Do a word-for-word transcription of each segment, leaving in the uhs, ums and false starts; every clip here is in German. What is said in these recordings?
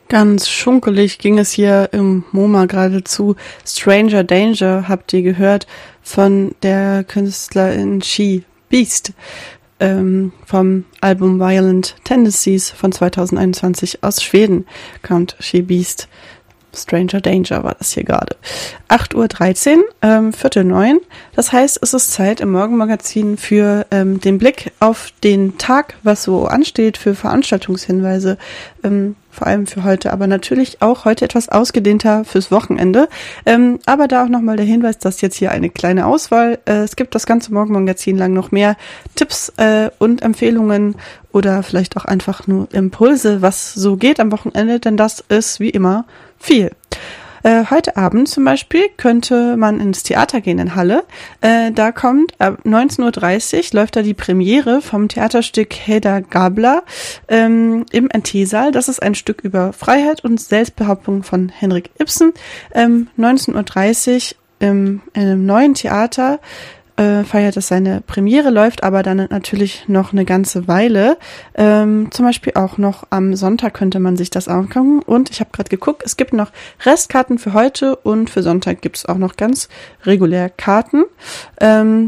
Ganz schunkelig ging es hier im MoMA geradezu. Stranger Danger habt ihr gehört von der Künstlerin She Beast ähm, vom Album Violent Tendencies von zwanzig einundzwanzig aus Schweden kommt She Beast. Stranger Danger war das hier gerade. acht Uhr dreizehn, ähm, Viertel neun. Das heißt, es ist Zeit im Morgenmagazin für ähm, den Blick auf den Tag, was so ansteht, für Veranstaltungshinweise, ähm, vor allem für heute, aber natürlich auch heute etwas ausgedehnter fürs Wochenende. Ähm, aber da auch nochmal der Hinweis, dass jetzt hier eine kleine Auswahl. Äh, es gibt das ganze Morgenmagazin lang noch mehr Tipps äh, und Empfehlungen oder vielleicht auch einfach nur Impulse, was so geht am Wochenende, denn das ist wie immer viel. Äh, heute Abend zum Beispiel könnte man ins Theater gehen in Halle. Äh, da kommt ab neunzehn Uhr dreißig läuft da die Premiere vom Theaterstück Hedda Gabler ähm, im N T-Saal. Das ist ein Stück über Freiheit und Selbstbehauptung von Henrik Ibsen. Ähm, neunzehn Uhr dreißig im, in einem neuen Theater Äh, feiert es seine Premiere, läuft aber dann natürlich noch eine ganze Weile. Ähm, zum Beispiel auch noch am Sonntag könnte man sich das angucken. Und ich habe gerade geguckt, es gibt noch Restkarten für heute und für Sonntag gibt es auch noch ganz regulär Karten. Ähm,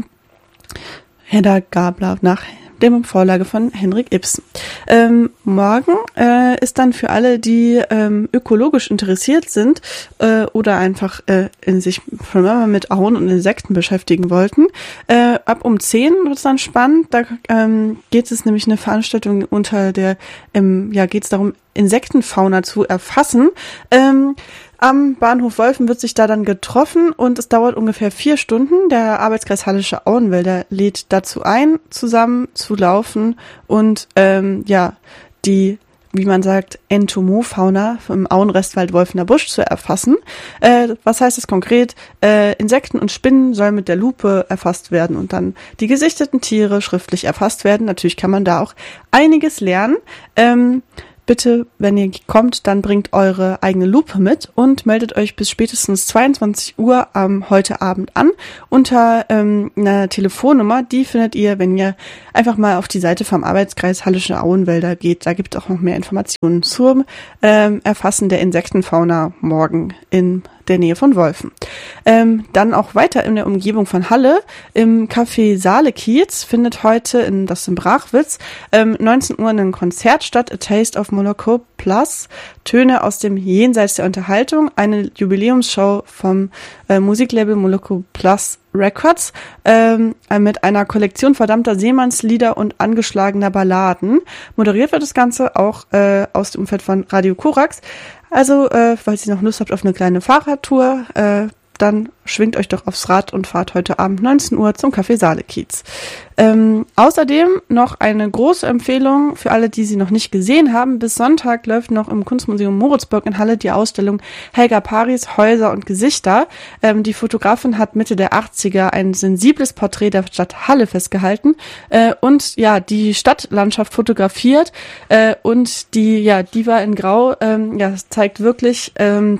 Hedda Gabler nach dem Vorlage von Henrik Ibsen. Ähm, morgen äh, ist dann für alle, die ähm, ökologisch interessiert sind äh, oder einfach äh, in sich schon mal mit Auen und Insekten beschäftigen wollten, äh, ab um zehn wird es dann spannend. Da ähm, geht es nämlich eine Veranstaltung unter der, ähm, ja, geht es darum, Insektenfauna zu erfassen. Ähm, Am Bahnhof Wolfen wird sich da dann getroffen und es dauert ungefähr vier Stunden. Der Arbeitskreis Hallische Auenwälder lädt dazu ein, zusammen zu laufen und ähm, ja die, wie man sagt, Entomofauna im Auenrestwald Wolfener Busch zu erfassen. Äh, was heißt das konkret? Äh, Insekten und Spinnen sollen mit der Lupe erfasst werden und dann die gesichteten Tiere schriftlich erfasst werden. Natürlich kann man da auch einiges lernen. Ähm, Bitte, wenn ihr kommt, dann bringt eure eigene Lupe mit und meldet euch bis spätestens zweiundzwanzig Uhr am heute Abend an unter ähm, einer Telefonnummer. Die findet ihr, wenn ihr einfach mal auf die Seite vom Arbeitskreis Hallische Auenwälder geht. Da gibt es auch noch mehr Informationen zum ähm, Erfassen der Insektenfauna morgen in der Nähe von Wolfen. Ähm, dann auch weiter in der Umgebung von Halle im Café Saale-Kiez findet heute, in das in Brachwitz, ähm, neunzehn Uhr ein Konzert statt, A Taste of Moloko Plus, Töne aus dem Jenseits der Unterhaltung, eine Jubiläumsshow vom äh, Musiklabel Moloko Plus Records ähm, mit einer Kollektion verdammter Seemannslieder und angeschlagener Balladen. Moderiert wird das Ganze auch äh, aus dem Umfeld von Radio Korax. Also, äh, falls ihr noch Lust habt auf eine kleine Fahrradtour, äh, dann schwingt euch doch aufs Rad und fahrt heute Abend neunzehn Uhr zum Café Saale-Kiez. Ähm, außerdem noch eine große Empfehlung für alle, die sie noch nicht gesehen haben. Bis Sonntag läuft noch im Kunstmuseum Moritzburg in Halle die Ausstellung Helga Paris, Häuser und Gesichter. Ähm, die Fotografin hat Mitte der achtziger ein sensibles Porträt der Stadt Halle festgehalten äh, und ja, die Stadtlandschaft fotografiert äh, und die ja Diva in Grau ähm, ja, zeigt wirklich ähm,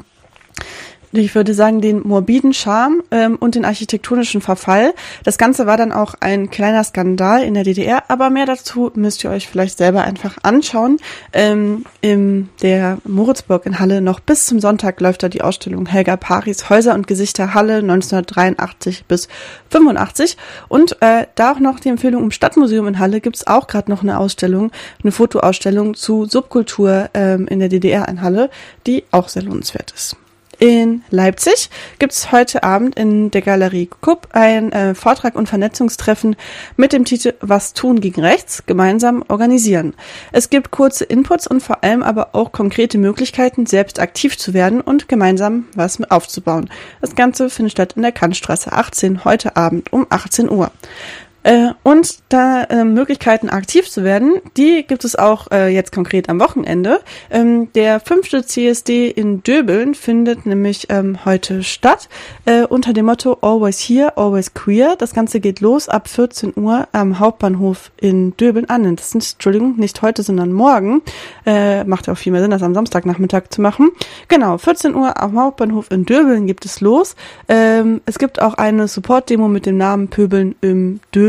ich würde sagen, den morbiden Charme ähm, und den architektonischen Verfall. Das Ganze war dann auch ein kleiner Skandal in der D D R, aber mehr dazu müsst ihr euch vielleicht selber einfach anschauen. Ähm, in der Moritzburg in Halle noch bis zum Sonntag läuft da die Ausstellung Helga Paris, Häuser und Gesichter Halle neunzehnhundertdreiundachtzig bis fünfundachtzig. Und äh, da auch noch die Empfehlung im Stadtmuseum in Halle gibt es auch gerade noch eine Ausstellung, eine Fotoausstellung zu Subkultur ähm, in der D D R in Halle, die auch sehr lohnenswert ist. In Leipzig gibt's heute Abend in der Galerie Kupp ein äh, Vortrag und Vernetzungstreffen mit dem Titel Was tun gegen rechts? Gemeinsam organisieren. Es gibt kurze Inputs und vor allem aber auch konkrete Möglichkeiten, selbst aktiv zu werden und gemeinsam was aufzubauen. Das Ganze findet statt in der Kantstraße achtzehn heute Abend um achtzehn Uhr. Äh, und da äh, Möglichkeiten aktiv zu werden, die gibt es auch äh, jetzt konkret am Wochenende. Ähm, der fünfte C S D in Döbeln findet nämlich ähm, heute statt äh, unter dem Motto Always Here, Always Queer. Das Ganze geht los ab vierzehn Uhr am Hauptbahnhof in Döbeln an. Das ist, Entschuldigung, nicht heute, sondern morgen. Äh, macht ja auch viel mehr Sinn, das am Samstagnachmittag zu machen. Genau, vierzehn Uhr am Hauptbahnhof in Döbeln gibt es los. Ähm, es gibt auch eine Support-Demo mit dem Namen Pöbeln im Döbeln.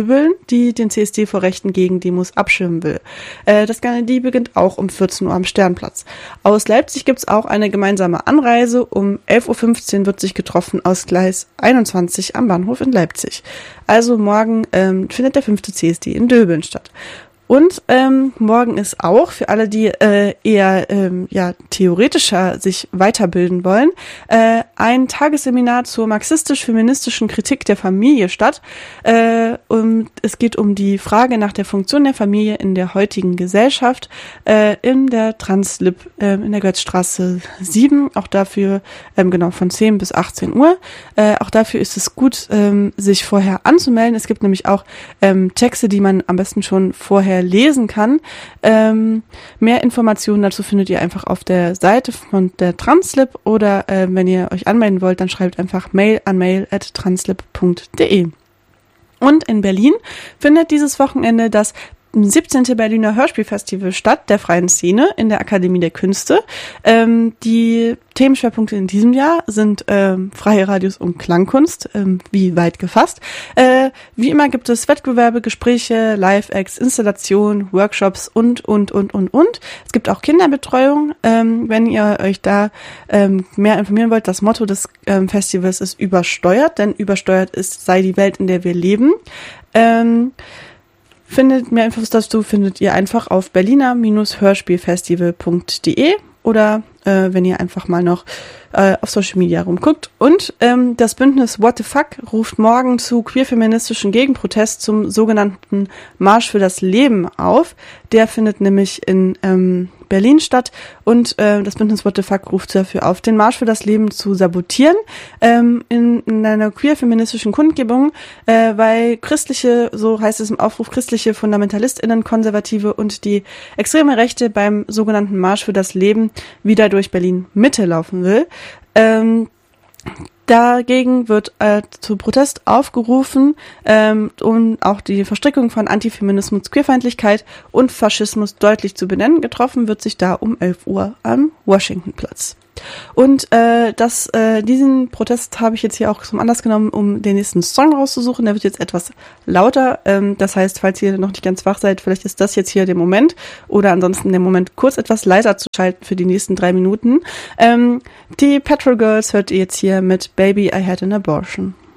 Döbeln, die den C S D vor rechten Gegendemos abschirmen will. Äh, das Ganze beginnt auch um vierzehn Uhr am Sternplatz. Aus Leipzig gibt's auch eine gemeinsame Anreise. Um elf Uhr fünfzehn wird sich getroffen aus Gleis einundzwanzig am Bahnhof in Leipzig. Also morgen ähm, findet der fünfte C S D in Döbeln statt. Und ähm, morgen ist auch für alle, die äh, eher ähm, ja theoretischer sich weiterbilden wollen, äh, ein Tagesseminar zur marxistisch-feministischen Kritik der Familie statt. Äh, und es geht um die Frage nach der Funktion der Familie in der heutigen Gesellschaft äh, in der Translib äh, in der Götzstraße sieben. Auch dafür ähm, genau von zehn bis achtzehn Uhr. Äh, auch dafür ist es gut, ähm, sich vorher anzumelden. Es gibt nämlich auch ähm, Texte, die man am besten schon vorher lesen kann. Ähm, mehr Informationen dazu findet ihr einfach auf der Seite von der Translib oder äh, wenn ihr euch anmelden wollt, dann schreibt einfach Mail an mail at translib punkt de. Und in Berlin findet dieses Wochenende das siebzehnte Berliner Hörspielfestival statt, der freien Szene in der Akademie der Künste. Ähm, die Themenschwerpunkte in diesem Jahr sind ähm, freie Radios und Klangkunst, ähm, wie weit gefasst. Äh, wie immer gibt es Wettbewerbe, Gespräche, Live-Acts, Installationen, Workshops und, und, und, und, und. Es gibt auch Kinderbetreuung. Ähm, wenn ihr euch da ähm, mehr informieren wollt, das Motto des ähm, Festivals ist übersteuert, denn übersteuert ist, sei die Welt, in der wir leben. Ähm, Findet mehr Infos dazu findet ihr einfach auf berliner Hörspielfestival punkt de oder äh, wenn ihr einfach mal noch äh, auf Social Media rumguckt. Und ähm, das Bündnis What the Fuck ruft morgen zu queerfeministischen Gegenprotest zum sogenannten Marsch für das Leben auf. Der findet nämlich in ähm, Berlin statt und äh, das Bündnis What the Fuck ruft dafür auf, den Marsch für das Leben zu sabotieren ähm, in, in einer queer-feministischen Kundgebung, äh, weil christliche, so heißt es im Aufruf, christliche FundamentalistInnen, Konservative und die extreme Rechte beim sogenannten Marsch für das Leben wieder durch Berlin-Mitte laufen will. Ähm, Dagegen wird äh, zu Protest aufgerufen, ähm, um auch die Verstrickung von Antifeminismus, Queerfeindlichkeit und Faschismus deutlich zu benennen. Getroffen wird sich da um elf Uhr am Washingtonplatz. Und äh, das, äh, diesen Protest habe ich jetzt hier auch zum Anlass genommen, um den nächsten Song rauszusuchen. Der wird jetzt etwas lauter. Ähm, das heißt, falls ihr noch nicht ganz wach seid, vielleicht ist das jetzt hier der Moment. Oder ansonsten der Moment, kurz etwas leiser zu schalten für die nächsten drei Minuten. Ähm, die Petrol Girls hört ihr jetzt hier mit Baby, I Had an Abortion.